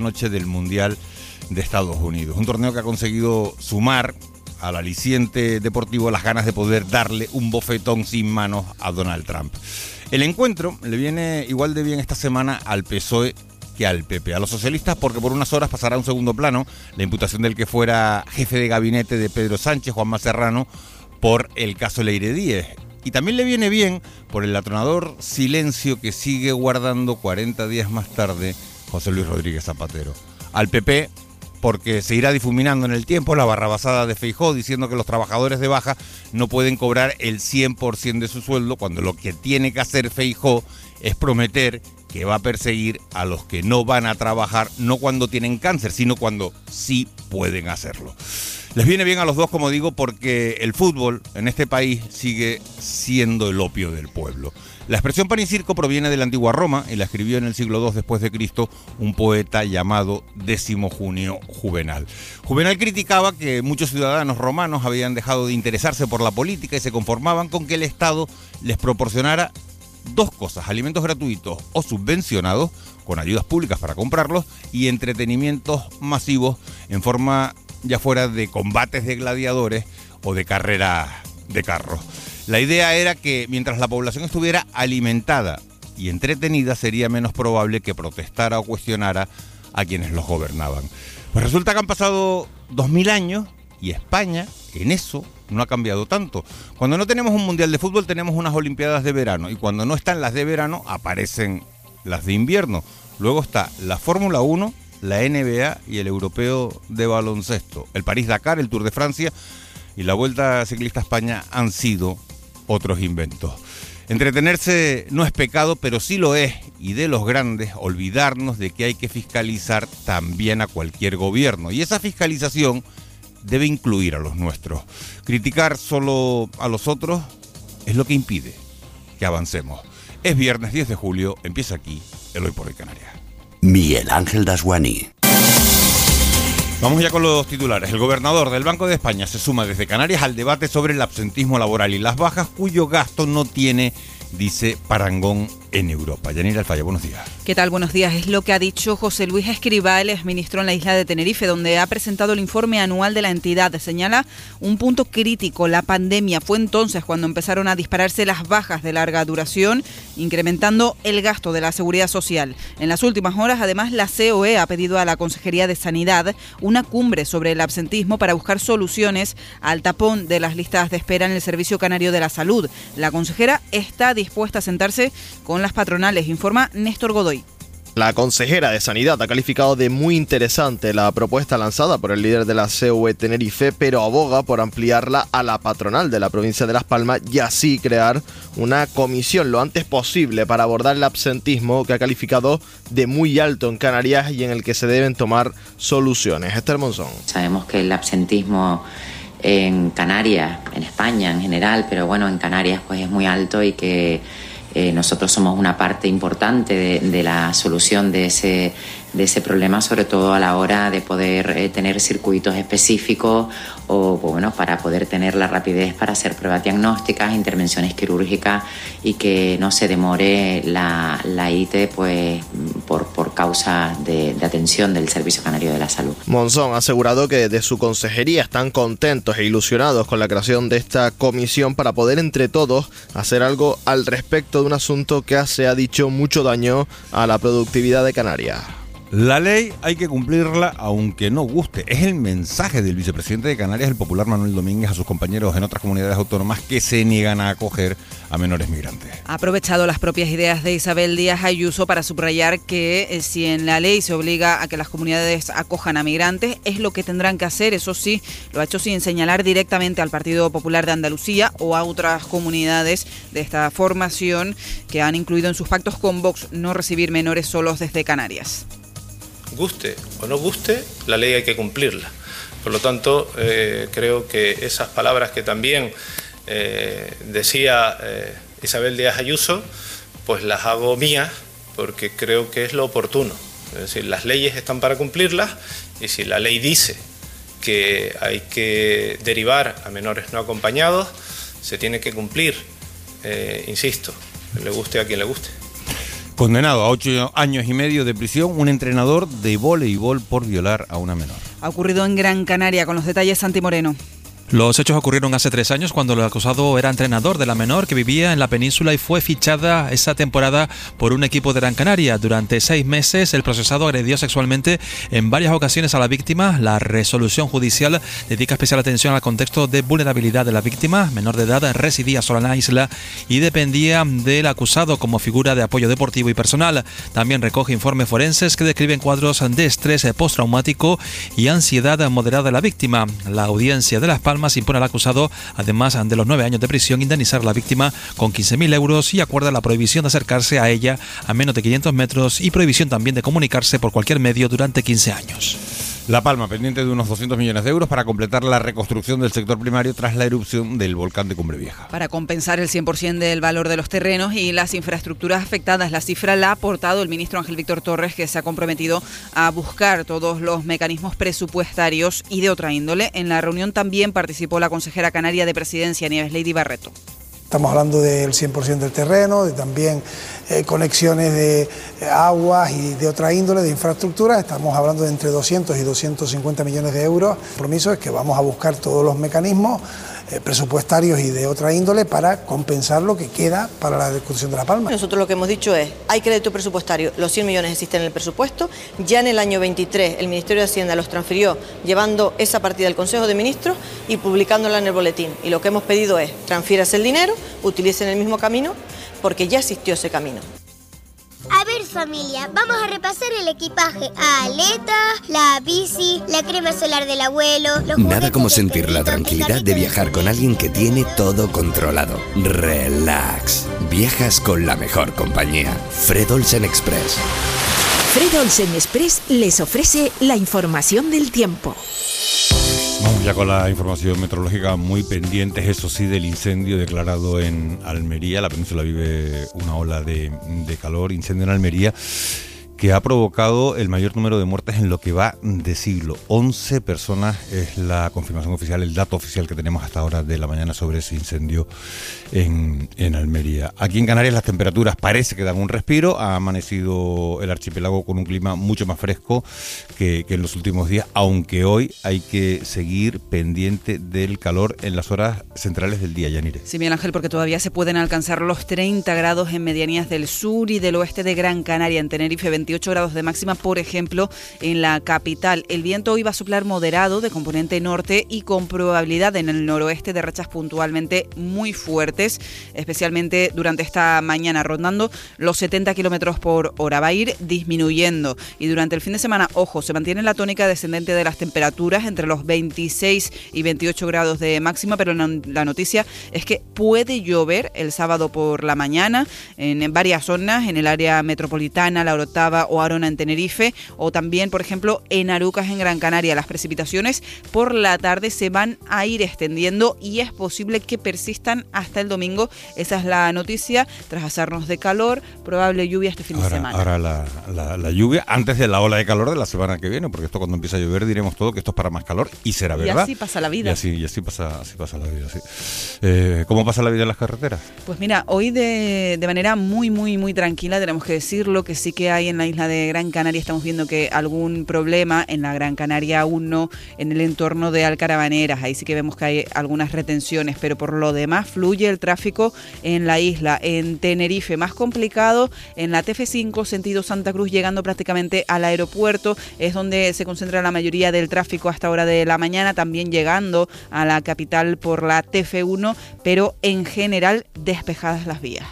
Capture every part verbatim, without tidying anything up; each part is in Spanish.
noche del Mundial de Estados Unidos. Un torneo que ha conseguido sumar al aliciente deportivo las ganas de poder darle un bofetón sin manos a Donald Trump. El encuentro le viene igual de bien esta semana al P S O E que al P P. A los socialistas porque por unas horas pasará a un segundo plano la imputación del que fuera jefe de gabinete de Pedro Sánchez, Juanma Serrano, por el caso Leire Díez. Y también le viene bien por el atronador silencio que sigue guardando cuarenta días más tarde José Luis Rodríguez Zapatero. Al P P porque se irá difuminando en el tiempo la barrabasada de Feijóo diciendo que los trabajadores de baja no pueden cobrar el cien por ciento de su sueldo, cuando lo que tiene que hacer Feijóo es prometer que va a perseguir a los que no van a trabajar, no cuando tienen cáncer, sino cuando sí pueden hacerlo. Les viene bien a los dos, como digo, porque el fútbol en este país sigue siendo el opio del pueblo. La expresión pan y circo proviene de la antigua Roma y la escribió en el siglo segundo después de Cristo un poeta llamado Décimo Junio Juvenal. Juvenal criticaba que muchos ciudadanos romanos habían dejado de interesarse por la política y se conformaban con que el Estado les proporcionara dos cosas: alimentos gratuitos o subvencionados, con ayudas públicas para comprarlos, y entretenimientos masivos en forma ya fuera de combates de gladiadores o de carreras de carros. La idea era que mientras la población estuviera alimentada y entretenida, sería menos probable que protestara o cuestionara a quienes los gobernaban. Pues resulta que han pasado dos mil años y España en eso no ha cambiado tanto. Cuando no tenemos un mundial de fútbol, tenemos unas olimpiadas de verano, y cuando no están las de verano, aparecen las de invierno. Luego está la Fórmula uno, la N B A y el europeo de baloncesto. El París-Dakar, el Tour de Francia y la Vuelta Ciclista a España han sido otros inventos. Entretenerse no es pecado, pero sí lo es, y de los grandes, olvidarnos de que hay que fiscalizar también a cualquier gobierno. Y esa fiscalización debe incluir a los nuestros. Criticar solo a los otros es lo que impide que avancemos. Es viernes diez de julio, empieza aquí el Hoy por Hoy Canarias. Miguel Ángel Dasguani. Vamos ya con los titulares. El gobernador del Banco de España se suma desde Canarias al debate sobre el absentismo laboral y las bajas, cuyo gasto no tiene, dice, parangón en Europa. Yanira Alfaya, buenos días. ¿Qué tal? Buenos días. Es lo que ha dicho José Luis Escrivá, el exministro en la isla de Tenerife, donde ha presentado el informe anual de la entidad. Señala un punto crítico: la pandemia. Fue entonces cuando empezaron a dispararse las bajas de larga duración, incrementando el gasto de la seguridad social. En las últimas horas, además, la C O E ha pedido a la Consejería de Sanidad una cumbre sobre el absentismo para buscar soluciones al tapón de las listas de espera en el Servicio Canario de la Salud. La consejera está dispuesta a sentarse con las patronales, informa Néstor Godoy. La consejera de Sanidad ha calificado de muy interesante la propuesta lanzada por el líder de la C O E Tenerife, pero aboga por ampliarla a la patronal de la provincia de Las Palmas y así crear una comisión lo antes posible para abordar el absentismo, que ha calificado de muy alto en Canarias y en el que se deben tomar soluciones. Esther Monzón. Sabemos que el absentismo en Canarias, en España en general, pero bueno, en Canarias pues es muy alto, y que Eh, nosotros somos una parte importante de, de la solución de ese, de ese problema, sobre todo a la hora de poder eh, tener circuitos específicos o bueno, para poder tener la rapidez para hacer pruebas diagnósticas, intervenciones quirúrgicas, y que no se demore la, la I T E pues, por, por causa de, de atención del Servicio Canario de la Salud. Monzón ha asegurado que desde su consejería están contentos e ilusionados con la creación de esta comisión para poder entre todos hacer algo al respecto de un asunto que hace, ha dicho, mucho daño a la productividad de Canarias. La ley hay que cumplirla aunque no guste. Es el mensaje del vicepresidente de Canarias, el popular Manuel Domínguez, a sus compañeros en otras comunidades autónomas que se niegan a acoger a menores migrantes. Ha aprovechado las propias ideas de Isabel Díaz Ayuso para subrayar que eh, si en la ley se obliga a que las comunidades acojan a migrantes, es lo que tendrán que hacer. Eso sí, lo ha hecho sin señalar directamente al Partido Popular de Andalucía o a otras comunidades de esta formación que han incluido en sus pactos con Vox no recibir menores solos desde Canarias. Guste o no guste, la ley hay que cumplirla. Por lo tanto, eh, creo que esas palabras que también eh, decía eh, Isabel Díaz Ayuso, pues las hago mías, porque creo que es lo oportuno. Es decir, las leyes están para cumplirlas, y si la ley dice que hay que derivar a menores no acompañados, se tiene que cumplir, eh, insisto, le guste a quien le guste. Condenado a ocho años y medio de prisión, un entrenador de voleibol por violar a una menor. Ha ocurrido en Gran Canaria, con los detalles Santi Moreno. Los hechos ocurrieron hace tres años cuando el acusado era entrenador de la menor que vivía en la península y fue fichada esa temporada por un equipo de Gran Canaria. Durante seis meses el procesado agredió sexualmente en varias ocasiones a la víctima. La resolución judicial dedica especial atención al contexto de vulnerabilidad de la víctima. Menor de edad, residía sola en la isla y dependía del acusado como figura de apoyo deportivo y personal. También recoge informes forenses que describen cuadros de estrés postraumático y ansiedad moderada de la víctima. La audiencia de Las Palmas impone al acusado, además de los nueve años de prisión, indemnizar a la víctima con quince mil euros y acuerda la prohibición de acercarse a ella a menos de quinientos metros y prohibición también de comunicarse por cualquier medio durante quince años. La Palma, pendiente de unos doscientos millones de euros para completar la reconstrucción del sector primario tras la erupción del volcán de Cumbre Vieja. Para compensar el cien por ciento del valor de los terrenos y las infraestructuras afectadas. La cifra la ha aportado el ministro Ángel Víctor Torres, que se ha comprometido a buscar todos los mecanismos presupuestarios y de otra índole. En la reunión también participó la consejera canaria de Presidencia, Nieves Lady Barreto. Estamos hablando del cien por ciento del terreno, de también eh, conexiones de eh, aguas y de otra índole, de infraestructuras. Estamos hablando de entre doscientos y doscientos cincuenta millones de euros. El compromiso es que vamos a buscar todos los mecanismos eh, presupuestarios y de otra índole para compensar lo que queda para la reconstrucción de La Palma. Nosotros lo que hemos dicho es, hay crédito presupuestario, los cien millones existen en el presupuesto. Ya en el año veintitrés el Ministerio de Hacienda los transfirió llevando esa partida al Consejo de Ministros y publicándola en el boletín. Y lo que hemos pedido es, transfieras el dinero, utilicen el mismo camino, porque ya existió ese camino. A ver, familia, vamos a repasar el equipaje. Aletas, la bici, la crema solar del abuelo... Los Nada como sentir la tranquilidad de viajar con alguien que tiene todo controlado. Relax. Viajas con la mejor compañía. Fred Olsen Express. Fred Olsen Express les ofrece la información del tiempo. Vamos ya con la información meteorológica, muy pendientes, eso sí, del incendio declarado en Almería. La península vive una ola de, de calor, incendio en Almería, que ha provocado el mayor número de muertes en lo que va de siglo. once personas es la confirmación oficial, el dato oficial que tenemos hasta ahora de la mañana sobre ese incendio en, en Almería. Aquí en Canarias las temperaturas parece que dan un respiro. Ha amanecido el archipiélago con un clima mucho más fresco que, que en los últimos días, aunque hoy hay que seguir pendiente del calor en las horas centrales del día, Yanire. Sí, Miguel Ángel, porque todavía se pueden alcanzar los treinta grados en medianías del sur y del oeste de Gran Canaria. En Tenerife, veintiocho grados de máxima, por ejemplo, en la capital. El viento hoy va a soplar moderado de componente norte y con probabilidad en el noroeste de rachas puntualmente muy fuertes, especialmente durante esta mañana, rondando los setenta kilómetros por hora. Va a ir disminuyendo y durante el fin de semana, ojo, se mantiene la tónica descendente de las temperaturas entre los veintiséis y veintiocho grados de máxima, pero la noticia es que puede llover el sábado por la mañana en varias zonas, en el área metropolitana, La Orotava o Arona en Tenerife, o también, por ejemplo, en Arucas en Gran Canaria. Las precipitaciones por la tarde se van a ir extendiendo y es posible que persistan hasta el domingo. Esa es la noticia, tras hacernos de calor, probable lluvia este fin ahora, de semana. Ahora la, la, la lluvia antes de la ola de calor de la semana que viene, porque esto cuando empieza a llover diremos todo que esto es para más calor y será verdad. Y así pasa la vida. Y así, y así, pasa, así pasa la vida, sí. Eh, ¿Cómo pasa la vida en las carreteras? Pues mira, hoy de, de manera muy, muy, muy tranquila, tenemos que decirlo, que sí que hay en la isla de Gran Canaria, estamos viendo que algún problema en la Gran Canaria uno, en el entorno de Alcarabaneras, ahí sí que vemos que hay algunas retenciones, pero por lo demás fluye el tráfico en la isla. En Tenerife, más complicado, en la T F cinco, sentido Santa Cruz, llegando prácticamente al aeropuerto, es donde se concentra la mayoría del tráfico hasta hora de la mañana, también llegando a la capital por la T F uno, pero en general despejadas las vías.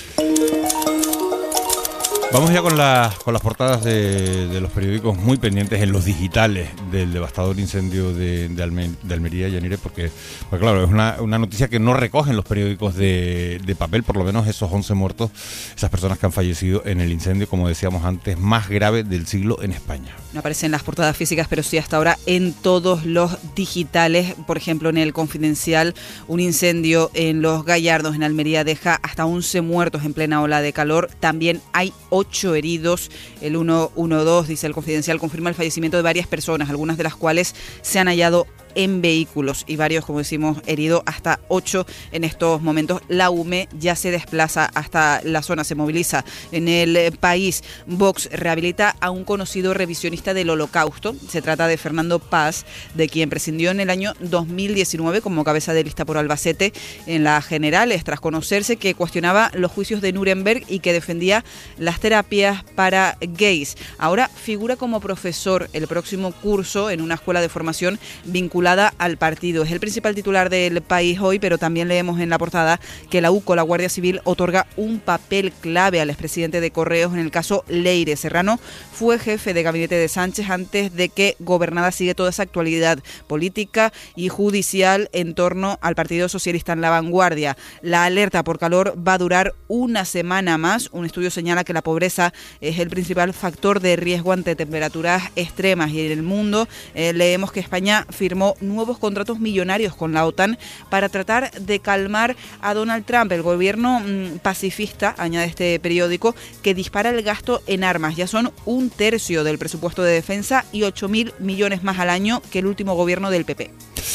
Vamos ya con, la, con las portadas de, de los periódicos, muy pendientes en los digitales del devastador incendio de, de, Alme, de Almería, Yanire, porque, porque claro, es una, una noticia que no recogen los periódicos de, de papel, por lo menos esos once muertos, esas personas que han fallecido en el incendio, como decíamos antes, más grave del siglo en España. No aparecen en las portadas físicas, pero sí hasta ahora en todos los digitales. Por ejemplo, en el Confidencial, un incendio en Los Gallardos, en Almería, deja hasta once muertos en plena ola de calor. También hay ocho heridos. El ciento doce, dice el Confidencial, confirma el fallecimiento de varias personas, algunas de las cuales se han hallado en vehículos y varios, como decimos, heridos, hasta ocho en estos momentos. La U M E ya se desplaza hasta la zona, se moviliza en el país. Vox rehabilita a un conocido revisionista del Holocausto. Se trata de Fernando Paz, de quien prescindió en el año dos mil diecinueve como cabeza de lista por Albacete en las generales, tras conocerse que cuestionaba los juicios de Nuremberg y que defendía las terapias para gays. Ahora figura como profesor el próximo curso en una escuela de formación vinculada al partido. Es el principal titular del país hoy, pero también leemos en la portada que la U C O, la Guardia Civil, otorga un papel clave al expresidente de Correos en el caso Leire. Serrano fue jefe de gabinete de Sánchez antes de que gobernara. Sigue toda esa actualidad política y judicial en torno al Partido Socialista en la vanguardia. La alerta por calor va a durar una semana más. Un estudio señala que la pobreza es el principal factor de riesgo ante temperaturas extremas, y en el mundo eh, leemos que España firmó nuevos contratos millonarios con la OTAN para tratar de calmar a Donald Trump. El gobierno mmm, pacifista, añade este periódico, que dispara el gasto en armas. Ya son un tercio del presupuesto de defensa y ocho mil millones más al año que el último gobierno del P P.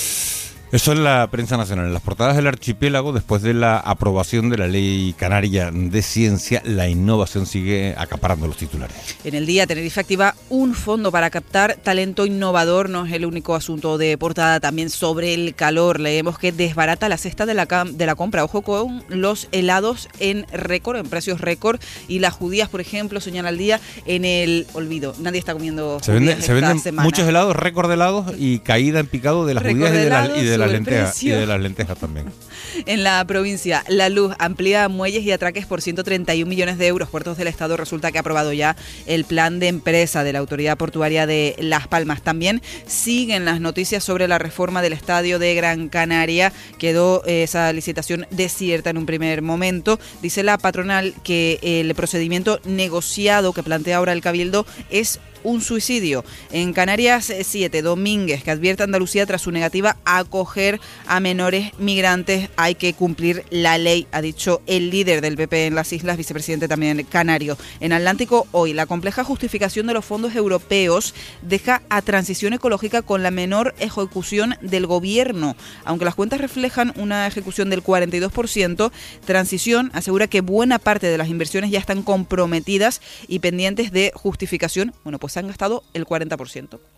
Eso es la prensa nacional. En las portadas del archipiélago, después de la aprobación de la Ley Canaria de Ciencia, la innovación sigue acaparando los titulares. En el día, Tenerife activa un fondo para captar talento innovador. No es el único asunto de portada. También sobre el calor, leemos que desbarata la cesta de la, de la compra. Ojo con los helados en récord, en precios récord. Y las judías, por ejemplo, señala el día, en el olvido. Nadie está comiendo se judías vende, esta Se venden semana. Muchos helados, récord de helados y caída en picado de las Récord judías y de, helados, las, y de las lentejas. Y precio. de las lentejas también. En la provincia, La Luz amplía muelles y atraques por ciento treinta y un millones de euros. Puertos del Estado resulta que ha aprobado ya el plan de empresa de la Autoridad Portuaria de Las Palmas. También siguen las noticias sobre la reforma del estadio de Gran Canaria. Quedó esa licitación desierta en un primer momento. Dice la patronal que el procedimiento negociado que plantea ahora el Cabildo es un suicidio. En Canarias siete, Domínguez, que advierte a Andalucía tras su negativa a acoger a menores migrantes. Hay que cumplir la ley, ha dicho el líder del P P en las islas, vicepresidente también canario. En Atlántico, hoy, la compleja justificación de los fondos europeos deja a Transición Ecológica con la menor ejecución del gobierno. Aunque las cuentas reflejan una ejecución del cuarenta y dos por ciento, Transición asegura que buena parte de las inversiones ya están comprometidas y pendientes de justificación. Bueno, pues se han gastado el cuarenta por ciento.